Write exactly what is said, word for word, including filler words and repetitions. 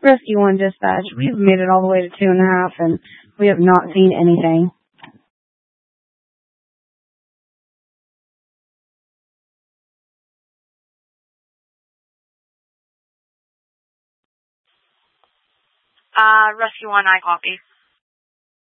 Rescue one dispatch. We've made it all the way to two and a half, and we have not seen anything. Uh, Rescue one, I copy.